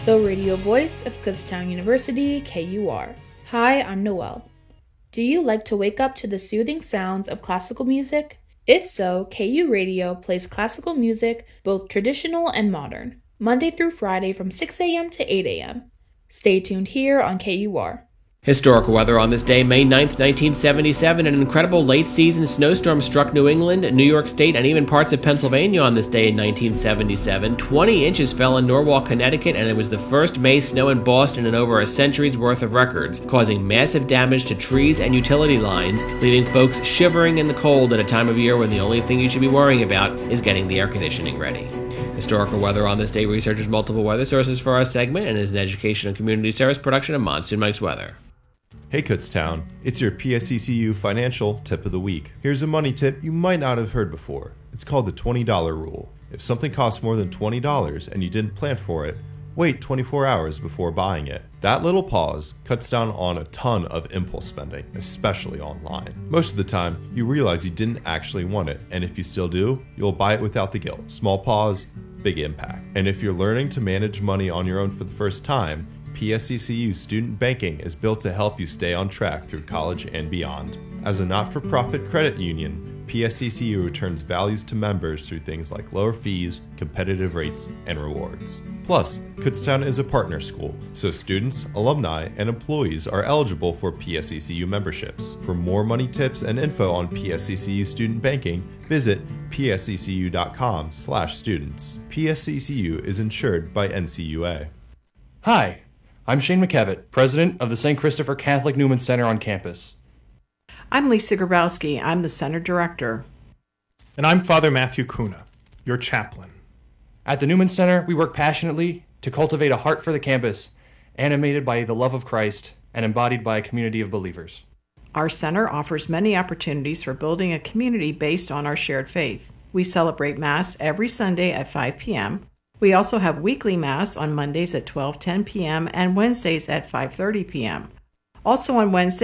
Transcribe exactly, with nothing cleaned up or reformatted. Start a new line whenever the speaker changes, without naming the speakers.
the radio voice of Kutztown University, K U R. Hi, I'm Noelle. Do you like to wake up to the soothing sounds of classical music? If so, K U Radio plays classical music, both traditional and modern, Monday through Friday from six a.m. to eight a.m. Stay tuned here on K U R.
Historical weather on this day, May ninth, nineteen seventy-seven. An incredible late-season snowstorm struck New England, New York State, and even parts of Pennsylvania on this day in nineteen seventy-seven. twenty inches fell in Norwalk, Connecticut, and it was the first May snow in Boston in over a century's worth of records, causing massive damage to trees and utility lines, leaving folks shivering in the cold at a time of year when the only thing you should be worrying about is getting the air conditioning ready. Historical weather on this day researches multiple weather sources for our segment and is an education and community service production of Monsoon Mike's Weather.
Hey Kutztown, it's your P S E C U financial tip of the week. Here's a money tip you might not have heard before. It's called the twenty dollar rule. If something costs more than twenty dollars and you didn't plan for it, wait twenty-four hours before buying it. That little pause cuts down on a ton of impulse spending, especially online. Most of the time, you realize you didn't actually want it, and if you still do, you'll buy it without the guilt. Small pause, big impact. And if you're learning to manage money on your own for the first time, P S E C U Student Banking is built to help you stay on track through college and beyond. As a not-for-profit credit union, P S E C U returns values to members through things like lower fees, competitive rates, and rewards. Plus, Kutztown is a partner school, so students, alumni, and employees are eligible for P S E C U memberships. For more money tips and info on P S E C U Student Banking, visit p s e c u dot com slash students. P S E C U is insured by N C U A.
Hi, I'm Shane McKevitt, president of the Saint Christopher Catholic Newman Center on campus.
I'm Lisa Grabowski. I'm the center director.
And I'm Father Matthew Kuna, your chaplain.
At the Newman Center, we work passionately to cultivate a heart for the campus, animated by the love of Christ and embodied by a community of believers.
Our center offers many opportunities for building a community based on our shared faith. We celebrate Mass every Sunday at five p.m. We also have weekly Mass on Mondays at twelve ten p.m. and Wednesdays at five thirty p.m. Also on Wednesday,